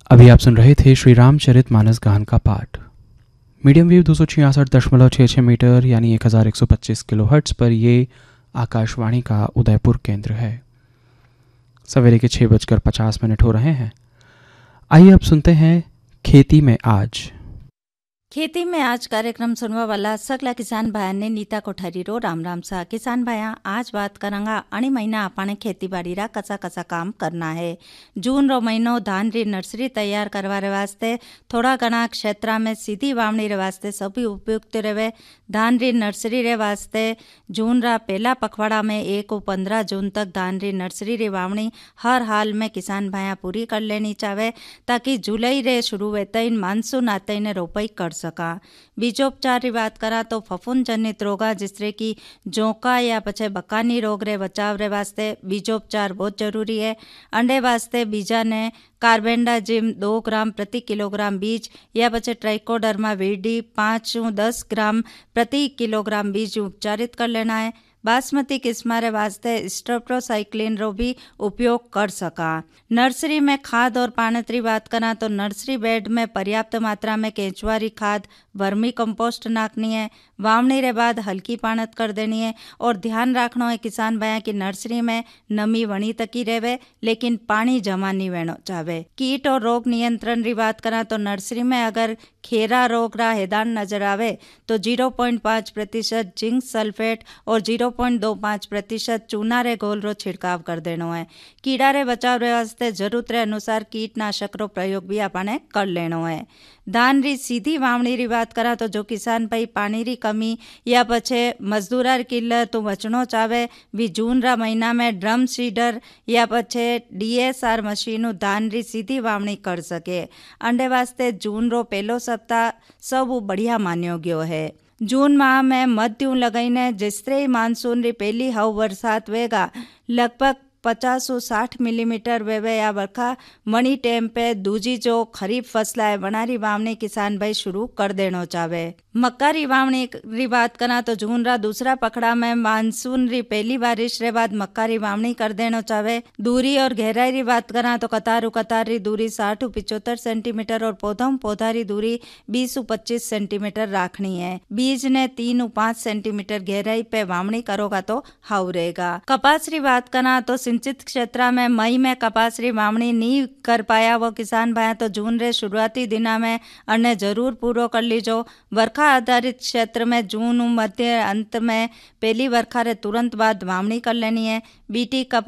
अभी आप सुन रहे थे श्री रामचरितमानस गान का पाठ। मीडियम वेव 266.66 मीटर यानी 1125 किलोहर्ट्ज़ पर ये आकाशवाणी का उदयपुर केंद्र है। सवेरे के 6:50 हो रहे हैं। आइए अब सुनते हैं खेती में आज। खेती में आज कार्यक्रम सुनवा वाला सगला किसान भाया ने नीता कोठारी रो राम राम सा। किसान भाया आज बात करांगा अणी महीना आपने खेती बाड़ी रा कसा कसा काम करना है। जून रो महीनो धान री नर्सरी तैयार करवा रे वास्ते थोड़ा घना क्षेत्र में सीधी वावणी रे वास्ते सभी उपयुक्त रहे। धान री नर्सरी रे वास्ते जून रा पहला पखवाड़ा में 1 और 15 जून तक धान री नर्सरी री वावणी हर हाल में किसान भाया पूरी कर लेनी चाहे, ताकि जुलाई रे शुरू वे तईन मानसून आते ने रोपाई कर सका। बीजोपचार की बात करा तो फफूंद जनित रोगा जिससे कि जोंका या पछे बकानी रोग रे बचाव रे वास्ते बीजोपचार बहुत जरूरी है। अंडे वास्ते बीजा ने कार्बेंडाजिम 2 ग्राम प्रति किलोग्राम बीज या पछे ट्राइकोडर्मा वीडी 5 से 10 ग्राम प्रति किलोग्राम बीज उपचारित कर लेना है। बासमती किस्म रे वास्ते स्ट्रेप्टोसाइक्लिन रो भी उपयोग कर सका। नर्सरी में खाद और पानी की बात करा तो नर्सरी बेड में पर्याप्त मात्रा में केंचुआरी खाद वर्मी कंपोस्ट नाखनी है। वावणी रे बाद हल्की पानत कर देनी है और ध्यान रखना है किसान भाया की नर्सरी में नमी वणी तकी रहे लेकिन पानी जमा नहीं वेनो चाहे। कीट और रोग नियंत्रण की बात करा तो नर्सरी में अगर खेरा रोग रा हैदान नजर आवे तो 0.5% जिंक सल्फेट और 0.25% चूना रे घोल रो छिड़काव कर देनो है। कीड़ा रे बचाव रे वास्ते जरूरत रे अनुसार कीटनाशक रो प्रयोग भी आपने कर लेनो है। धान री सीधी वावणी री बात करा तो जो किसान भाई पानी री कमी या पछे मजदूरा री किल्लत तो बचनो चाहे भी जून रा महीना में ड्रम सीडर या पछे DSR मशीन धान री सीधी वावणी कर सके। अंडे वास्ते जून रो पहलो सप्ताह सब बढ़िया मान्यो गयो है। जून माह में मध्यू लगाईने जिसरे मानसून री पहली हव बरसात वेगा लगभग 50 से 60 मिलीमीटर वेवे या बरखा मणी टेम पे दूजी जो खरीफ फसल है वनारी वावणी किसान भाई शुरू कर देनो चाहे। मक्का री वावणी री बात करा तो जून रा दूसरा पखड़ा में मानसून री पहली बारिश रे बाद मक्का री वावणी कर देनो चाहे। दूरी और गहराई री बात करा तो कतार री दूरी 60 से 75 सेंटीमीटर और पौधा री दूरी 20 से 25 सेंटीमीटर राखनी है। बीज ने 3 से 5 सेंटीमीटर गहराई पे वावणी करोगा तो हाउ रहेगा। कपास री बात करा तो सिंचित क्षेत्र में मई में कपास री वावणी नहीं कर पाया वो किसान भाया तो जून रे शुरुआती दिना में अन्य जरूर पूरो कर लीजो। वर्खा आधारित क्षेत्र में जून मध्य अंत में पहली वर्खा रे तुरंत बाद वावणी कर लेनी है। बीटी कपास